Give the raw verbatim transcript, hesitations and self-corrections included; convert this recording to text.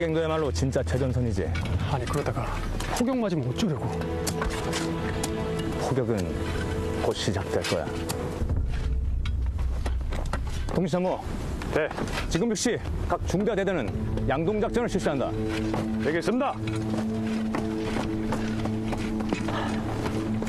갱도야말로 진짜 최전선이지. 아니 그러다가 폭격 맞으면 어쩌려고. 포격은 곧 시작될 거야. 동시참모. 네. 지금 즉시 각 중대대대는 양동작전을 실시한다. 되겠습니다.